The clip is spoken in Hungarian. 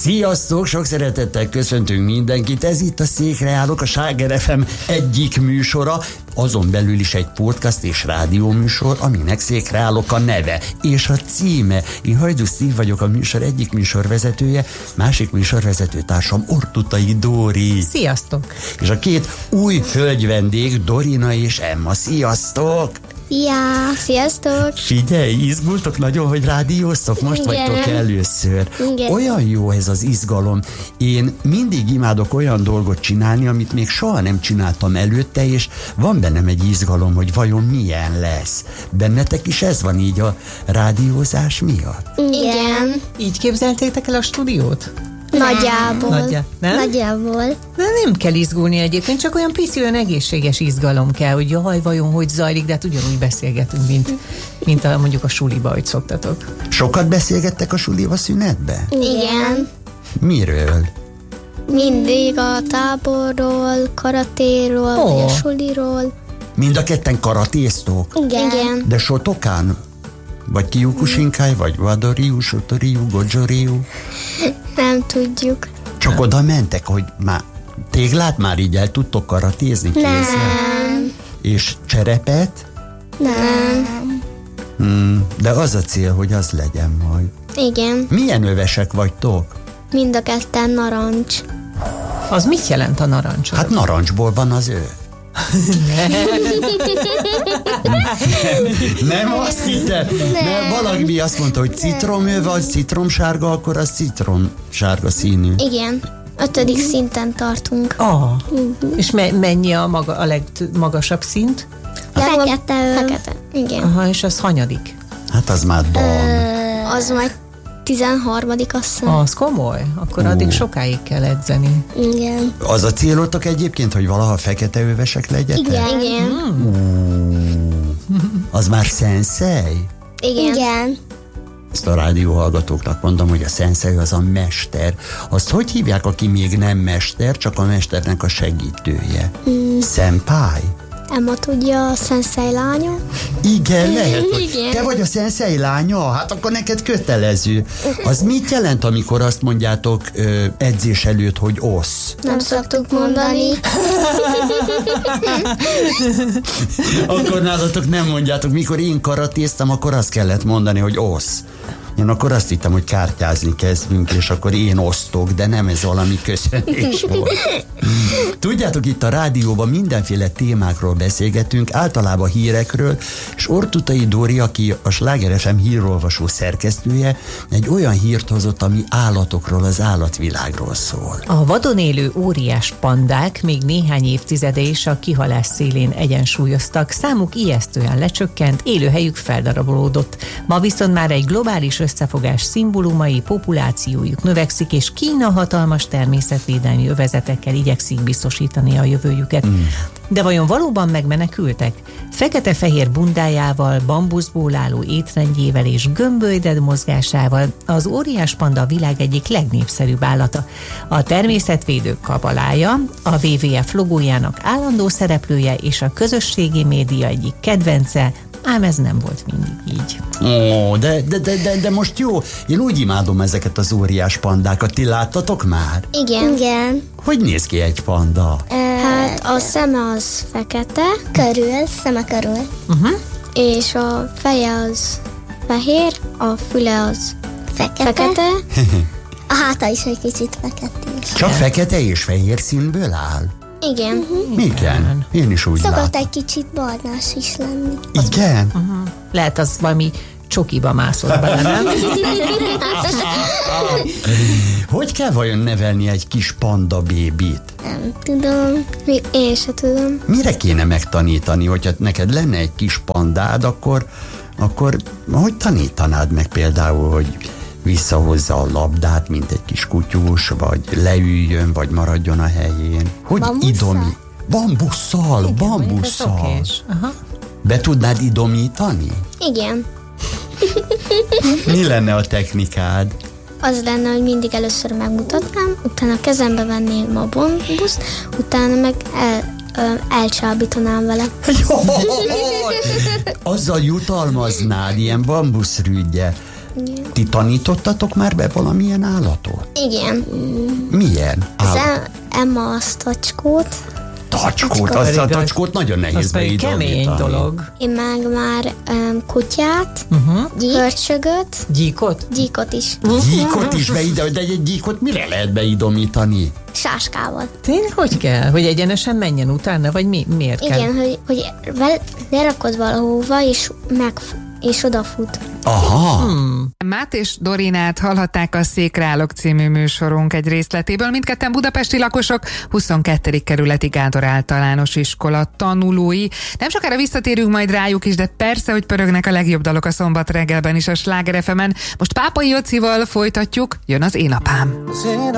Sziasztok, sok szeretettel köszöntünk mindenkit. Ez itt a Székre állok, a Sláger FM egyik műsora, azon belül is egy podcast és rádióműsor, aminek Székre állok a neve és a címe. Én Hajdú Steve vagyok, a műsor egyik műsorvezetője, másik műsorvezető társam Ortutai Dóri. Sziasztok! És a két új hölgyvendég, Dorina és Emma. Sziasztok! Ja, sziasztok! Figyelj, izgultok nagyon, hogy rádióztok? Most Igen. vagytok először. Igen. Olyan jó ez az izgalom. Én mindig imádok olyan dolgot csinálni, amit még soha nem csináltam előtte, és van bennem egy izgalom, hogy vajon milyen lesz. Bennetek is ez van így a rádiózás miatt? Igen. Így képzeltétek el a stúdiót? Nagyjából. Nem? Nagyjából. De nem kell izgulni egyébként, csak olyan pici, olyan egészséges izgalom kell, hogy jaj, vajon hogy zajlik, de hát ugyanúgy beszélgetünk, mint mondjuk a suliba, hogy szoktatok. Sokat beszélgettek a suliba szünetbe? Igen. Miről? Mindig a táborról, karatéról, vagy a suliról. Mind a ketten karatéztok? Igen. De Sotokán? Vagy Kiukushinkai, vagy Vadoriu, Sotoriu, Godzsoriu? Nem tudjuk. Csak oda mentek, hogy már téglát már így el tudtok karatézni kézzel? Nem. És cserepet? Nem. De az a cél, hogy az legyen majd. Igen. Milyen övesek vagytok? Mind a ketten narancs. Az mit jelent a narancs? Hát narancsból van az ő. Nem azt hittem. Nem, valaki azt mondta, hogy citromő vagy citromsárga, akkor az citromsárga színű. Igen. 5. szinten tartunk. És mennyi a legmagasabb szint? Fekete. Igen. Aha, és az hanyadik? Hát az már dan. Az majd 13. azt hiszem. Az komoly? Akkor addig sokáig kell edzeni. Igen. Az a célotok egyébként, hogy valaha fekete övesek legyetek? Igen. Az már szenszei? Igen. Ezt a rádióhallgatóknak mondom, hogy a szenszei az a mester. Azt hogy hívják, aki még nem mester, csak a mesternek a segítője? Senpai? Emma tudja, a szenszei lánya. Igen, lehet, hogy Igen. te vagy a szenszei lánya? Hát akkor neked kötelező. Az mit jelent, amikor azt mondjátok edzés előtt, hogy ossz? Nem szoktuk mondani. Akkor nálatok nem mondjátok, mikor én karatéztem, akkor azt kellett mondani, hogy ossz. Én akkor azt hittem, hogy kártyázni kezdünk, és akkor én osztok, de nem, ez valami köszönés volt. Tudjátok, itt a rádióban mindenféle témákról beszélgetünk, általában hírekről, és Ortutai Dóri, aki a Sláger FM hírolvasó szerkesztője, egy olyan hírt hozott, ami állatokról, az állatvilágról szól. A vadon élő óriás pandák még néhány évtizede is a kihalás szélén egyensúlyoztak, számuk ijesztően lecsökkent, élőhelyük feldarabolódott. Ma viszont már egy globális összefogás szimbólumai, populációjuk növekszik, és Kína hatalmas természetvédelmi övezetekkel igyekszik biztosítani a jövőjüket. De vajon valóban megmenekültek? Fekete-fehér bundájával, bambuszból álló étrendjével és gömbölyded mozgásával az óriás panda a világ egyik legnépszerűbb állata. A természetvédők kabalája, a WWF logójának állandó szereplője és a közösségi média egyik kedvence, ám ez nem volt mindig így. Ó, de most jó, én úgy imádom ezeket az óriás pandákat, ti láttatok már? Igen. Hogy néz ki egy panda? Hát a szeme az fekete. Szeme körül. És a feje az fehér, a füle az fekete. A háta is egy kicsit feketés. Csak fekete és fehér színből áll? Igen. Igen, én is úgy Szokott látom. egy kicsit barnás is lenni. Igen? Lehet az valami csokiba mászott bele, nem? Hogy kell vajon nevelni egy kis panda bébit? Nem tudom. Én se tudom. Mire kéne megtanítani, hogyha neked lenne egy kis pandád, akkor hogy tanítanád meg például, hogy visszahozza a labdát, mint egy kis kutyus, vagy leüljön, vagy maradjon a helyén? Hogy idomi? Bambusszal. Aha. Be tudnád idomítani? Igen. Mi lenne a technikád? Az lenne, hogy mindig először megmutatnám, utána kezembe venném a bambuszt, utána meg elcsábítanám vele. Azzal jutalmaznád, ilyen bambuszrüggyel. Igen. Ti tanítottatok már be valamilyen állatot? Igen. Milyen Az állat? Emma az tacskót. Tacskót, azt a tacskót nagyon nehéz az pedig kemény beigazítani. dolog. Én meg már kutyát, hörcsögöt, gyíkot is. Gyíkot is de egy gyíkot mire lehet beidomítani? Sáskával. Tényleg hogy kell? Hogy egyenesen menjen utána, vagy miért kell? Igen, hogy lerakod valahova, és odafut. Aha. Mát és Dorinát hallhatták a Székrálok című műsorunk egy részletéből. Mindketten budapesti lakosok, 22. kerületi Gádor általános iskola tanulói. Nem sokára visszatérünk majd rájuk is, de persze, hogy pörögnek a legjobb dalok a szombat reggelben is a Sláger FM-en. Most Pápai Jocival folytatjuk, jön az Én apám.